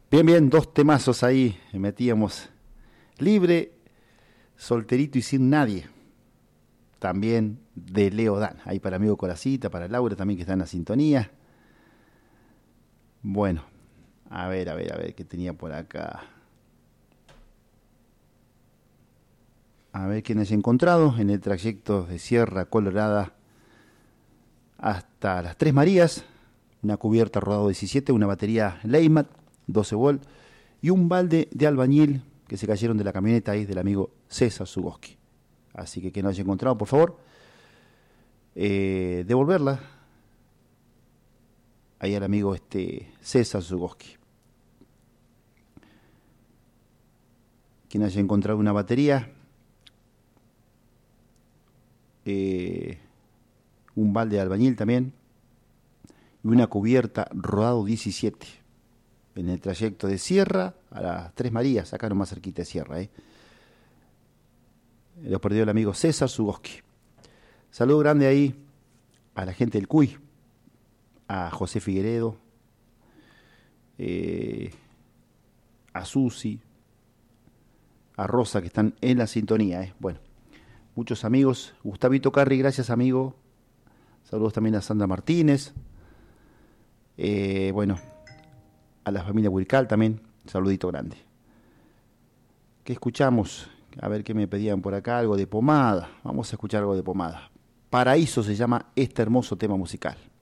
Bien, bien, dos temazos ahí metíamos. Libre, solterito y sin nadie. También de Leo Dan. Ahí para amigo Coracita, para Laura también que está en la sintonía. Bueno, a ver, qué tenía por acá. A ver quién has encontrado en el trayecto de Sierra Colorada hasta las Tres Marías. Una cubierta rodado 17, una batería Leymat 12 volt y un balde de albañil que se cayeron de la camioneta ahí del amigo César Zugoski. Así que quien lo haya encontrado, por favor, devolverla ahí al amigo César Zugoski. Quien haya encontrado una batería, un balde de albañil también y una cubierta rodado 17 en el trayecto de Sierra a las Tres Marías, acá nomás cerquita de Sierra. Lo perdió el amigo César Zugoski. Saludo grande ahí a la gente del CUI, a José Figueredo, a Susi, a Rosa, que están en la sintonía. Bueno, muchos amigos. Gustavito Carri, gracias amigo. Saludos también a Sandra Martínez. Bueno, a la familia Huircal también. Saludito grande. ¿Qué escuchamos? A ver qué me pedían por acá. Algo de Pomada. Vamos a escuchar algo de Pomada. Paraíso se llama este hermoso tema musical.